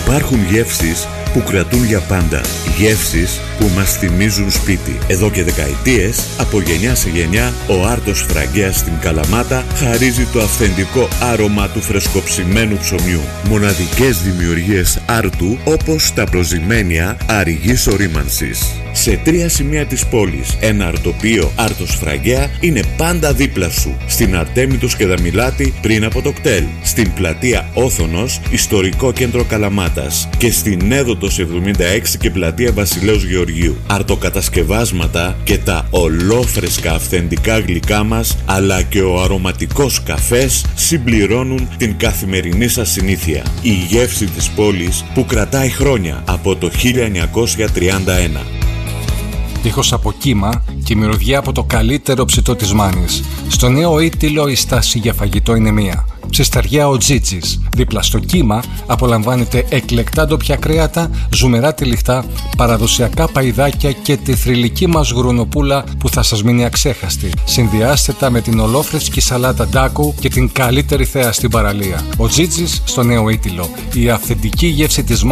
Υπάρχουν γεύσεις που κρατούν για πάντα. Γεύσεις που μας θυμίζουν σπίτι. Εδώ και δεκαετίες, από γενιά σε γενιά, ο Άρτος Φραγκέας στην Καλαμάτα χαρίζει το αυθεντικό άρωμα του φρεσκοψημένου ψωμιού. Μοναδικές δημιουργίες Άρτου, όπως τα προζυμένια αριγής ορίμανσης. Σε 3 σημεία της πόλης, ένα αρτοπείο Άρτος Φραγκέα είναι πάντα δίπλα σου. Στην Αρτέμιτος και Δαμιλάτη, πριν από το κτέλ. Στην πλατεία Όθωνος, ιστορικό κέντρο Καλαμάτας. Και στην Έδωτος 76 και πλατεία Βασιλέως Γεωργίου. Αρτοκατασκευάσματα και τα ολόφρεσκα αυθεντικά γλυκά μας, αλλά και ο αρωματικός καφές συμπληρώνουν την καθημερινή σας συνήθεια. Η γεύση της πόλης που κρατάει χρόνια, από το 1931. Ήχος από κύμα και μυρωδιά από το καλύτερο ψητό της Μάνης. Στο νέο Ήττυλο η στάση για φαγητό είναι μία. Ψισταριά ο Τζίτζης. Δίπλα στο κύμα απολαμβάνετε εκλεκτά ντόπια κρέατα, ζουμερά τυλιχτά, παραδοσιακά παϊδάκια και τη θρυλική μας γουρνοπούλα που θα σας μείνει αξέχαστη. Συνδυάστε τα με την ολόφρεσκη σαλάτα ντάκου και την καλύτερη θέα στην παραλία. Ο Τζίτζης στο νέο Ήττυλο. Η αυθεντική γεύση της